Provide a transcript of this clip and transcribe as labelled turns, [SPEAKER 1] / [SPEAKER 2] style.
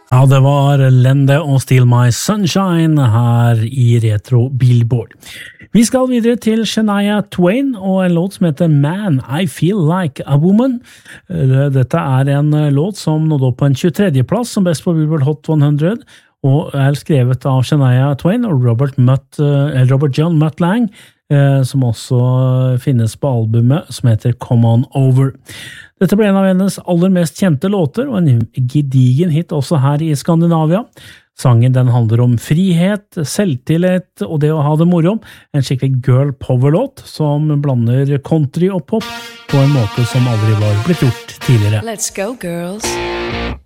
[SPEAKER 1] Ja, det var Lende og Steal My Sunshine her i Retro Billboard. Vi skal videre til Shania Twain og en låt som heter Man, I Feel Like a Woman. Dette er en låt som nådde opp på en 23. plass som best på Billboard Hot 100, og er skrevet av Shania Twain og Robert John Mutt Lang, som også finnes på albumet som heter Come On Over. Dette ble en av hennes aller mest kjente låter, og en gedigen hit også her i Skandinavia. Sangen den handler om frihet, selvtillit og det å ha det moro. En skikkelig girl power-låt som blander country og pop på en måte som aldri var blitt gjort tidligere.
[SPEAKER 2] Let's go, girls.